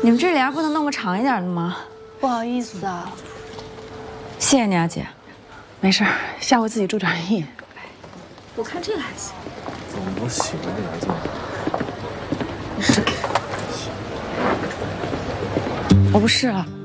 你们这帘不能弄个长一点的吗？ 不好意思啊。 谢谢你啊，姐。 没事，下回自己注点意。 我看这个还行。 怎么都洗了脸子？ 我不试了。